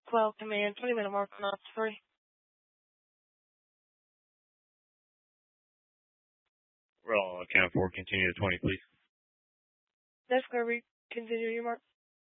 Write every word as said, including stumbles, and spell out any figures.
twelve command, twenty minute mark on ops three. Roll on count four, continue to twenty, please. That's Kirby. Continue your mark.